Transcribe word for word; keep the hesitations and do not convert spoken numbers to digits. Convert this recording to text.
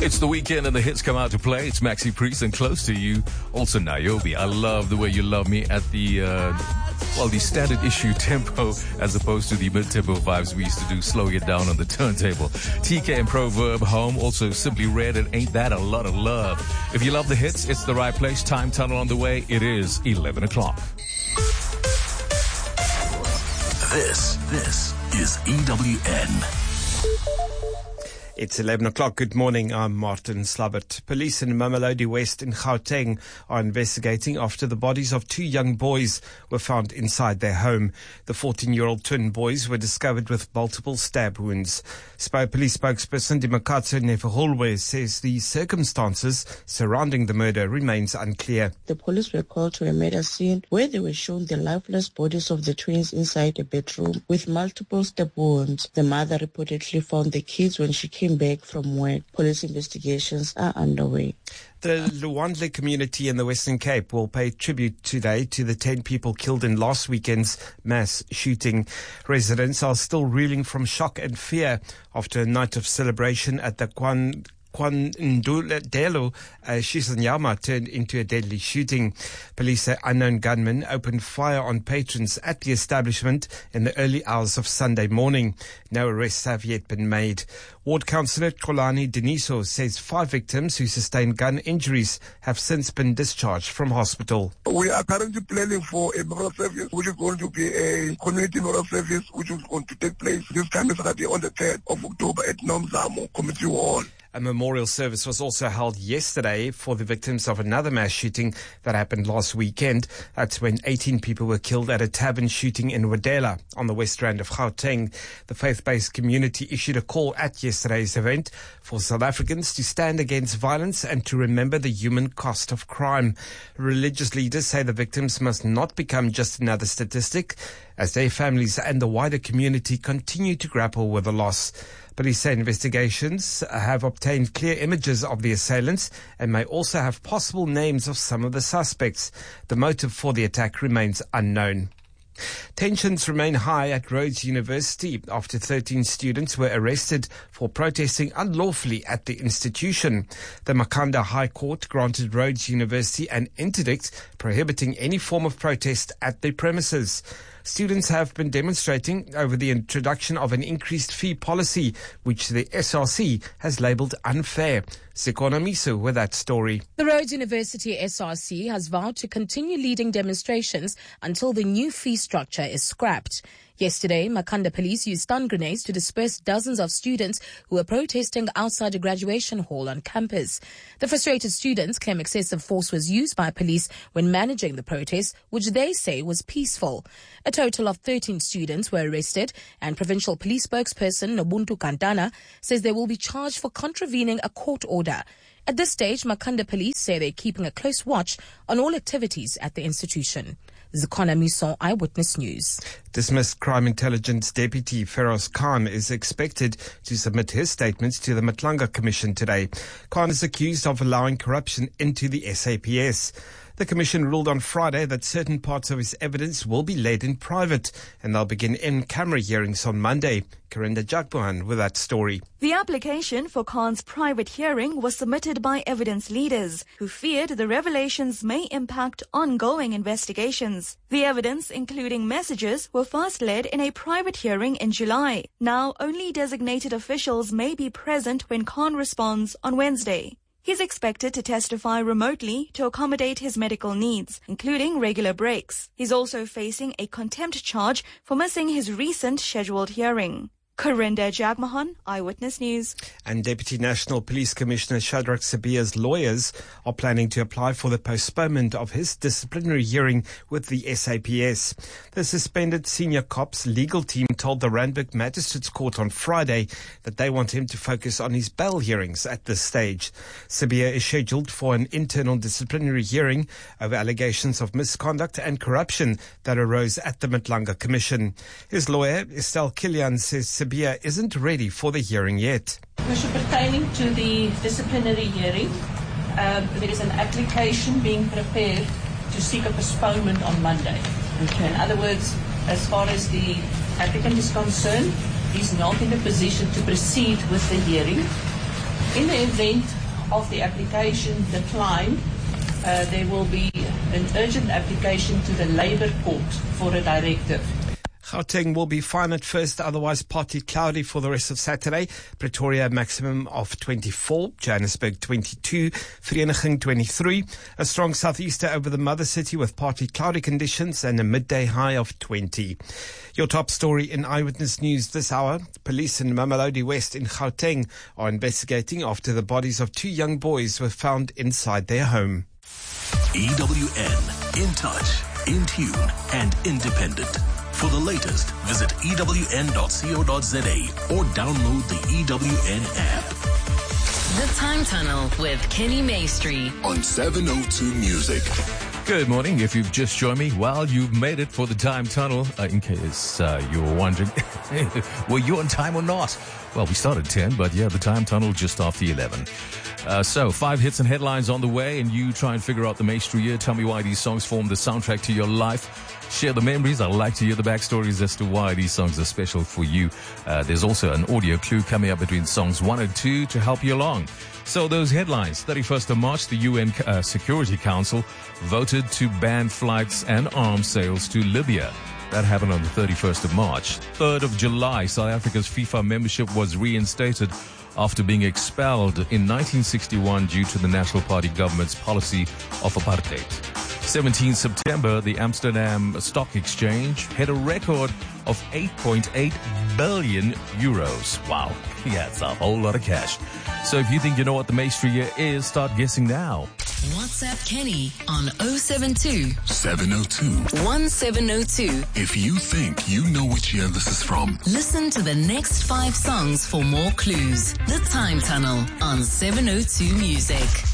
It's the weekend and the hits come out to play. It's Maxi Priest and Close to You. Also Niobe. I love the way you love me at the, uh, well, the standard issue tempo as opposed to the mid-tempo vibes we used to do, slowing it down on the turntable. T K and Proverb Home. Also Simply Red and Ain't That a Lot of Love. If you love the hits, it's the right place. Time Tunnel on the way. It is eleven o'clock. This, this is E W N. It's eleven o'clock. Good morning. I'm Martin Slabbert. Police in Mamelodi West in Gauteng are investigating after the bodies of two young boys were found inside their home. The fourteen-year-old twin boys were discovered with multiple stab wounds. Spy Police spokesperson Dimakatso Nefuholwe says the circumstances surrounding the murder remains unclear. The police were called to a murder scene where they were shown the lifeless bodies of the twins inside a bedroom with multiple stab wounds. The mother reportedly found the kids when she came back from work. Police investigations are underway. The Luandle community in the Western Cape will pay tribute today to the ten people killed in last weekend's mass shooting. Residents are still reeling from shock and fear after a night of celebration at the Kwan Kwandundelo uh, Shisanyama turned into a deadly shooting. Police say unknown gunmen opened fire on patrons at the establishment in the early hours of Sunday morning. No arrests have yet been made. Ward Councillor Kolani Deniso says five victims who sustained gun injuries have since been discharged from hospital. We are currently planning for a memorial service, which is going to be a community memorial service, which is going to take place this coming Saturday on the third of October at Nomzamo Community Hall. A memorial service was also held yesterday for the victims of another mass shooting that happened last weekend. That's when eighteen people were killed at a tavern shooting in Wadela on the west rand of Gauteng. The faith-based community issued a call at yesterday's event for South Africans to stand against violence and to remember the human cost of crime. Religious leaders say the victims must not become just another statistic as their families and the wider community continue to grapple with the loss. Police say investigations have obtained clear images of the assailants and may also have possible names of some of the suspects. The motive for the attack remains unknown. Tensions remain high at Rhodes University after thirteen students were arrested for protesting unlawfully at the institution. The Makhanda High Court granted Rhodes University an interdict prohibiting any form of protest at the premises. Students have been demonstrating over the introduction of an increased fee policy, which the S R C has labelled unfair. Sikona Miso with that story. The Rhodes University S R C has vowed to continue leading demonstrations until the new fee structure is scrapped. Yesterday, Makhanda police used stun grenades to disperse dozens of students who were protesting outside a graduation hall on campus. The frustrated students claim excessive force was used by police when managing the protest, which they say was peaceful. A total of thirteen students were arrested, and provincial police spokesperson Nobuntu Kantana says they will be charged for contravening a court order. At this stage, Makhanda police say they're keeping a close watch on all activities at the institution. Zikona Muson, Eyewitness News. Dismissed Crime Intelligence Deputy Feroz Khan is expected to submit his statements to the Matlanga Commission today. Khan is accused of allowing corruption into the S A P S. The Commission ruled on Friday that certain parts of his evidence will be laid in private, and they'll begin in-camera hearings on Monday. Karinda Jagbuhan with that story. The application for Khan's private hearing was submitted by evidence leaders who feared the revelations may impact ongoing investigations. The evidence, including messages, were first led in a private hearing in July. Now, only designated officials may be present when Khan responds on Wednesday. He's expected to testify remotely to accommodate his medical needs, including regular breaks. He's also facing a contempt charge for missing his recent scheduled hearing. Karinda Jagmohan, Eyewitness News. And Deputy National Police Commissioner Shadrach Sibiya's lawyers are planning to apply for the postponement of his disciplinary hearing with the S A P S. The suspended senior cop's legal team told the Randburg Magistrates Court on Friday that they want him to focus on his bail hearings at this stage. Sibiya is scheduled for an internal disciplinary hearing over allegations of misconduct and corruption that arose at the Matlanga Commission. His lawyer, Estelle Killian, says Sibiya isn't ready for the hearing yet. Commission, pertaining to the disciplinary hearing, um, there is an application being prepared to seek a postponement on Monday. Okay. In other words, as far as the applicant is concerned, he's not in a position to proceed with the hearing In the event of the application declined, uh, there will be an urgent application to the Labour Court for a directive. Gauteng will be fine at first, otherwise partly cloudy for the rest of Saturday. Pretoria maximum of twenty-four, Johannesburg twenty-two, Vereeniging twenty-three. A strong southeaster over the mother city with partly cloudy conditions and a midday high of twenty. Your top story in Eyewitness News this hour. Police in Mamelodi West in Gauteng are investigating after the bodies of two young boys were found inside their home. E W N, in touch, in tune, and independent. For the latest, visit E W N dot co dot za or download the E W N app. The Time Tunnel with Kenny Maestri On seven oh two Music. Good morning. If you've just joined me, well, you've made it for the Time Tunnel. Uh, in case uh, you were wondering, were you on time or not? Well, we started ten, but yeah, the Time Tunnel just after eleven. Uh, so, five hits and headlines on the way, and you try and figure out the Maestri year. Tell me why these songs form the soundtrack to your life. Share the memories. I'd like to hear the backstories as to why these songs are special for you. Uh, there's also an audio clue coming up between songs one and two to help you along. So those headlines. thirty-first of March, the U N uh, Security Council voted to ban flights and arms sales to Libya. That happened on the thirty-first of March. third of July, South Africa's FIFA membership was reinstated after being expelled in nineteen sixty-one due to the National Party government's policy of apartheid. seventeenth September, the Amsterdam Stock Exchange hit a record of eight point eight billion euros. Wow. Yeah, it's a whole lot of cash. So if you think you know what the Maestri year is, start guessing now. WhatsApp Kenny on oh seven two, seven oh two. one seven oh two. If you think you know which year this is from, Listen to the next five songs for more clues. The Time Tunnel on seven oh two Music.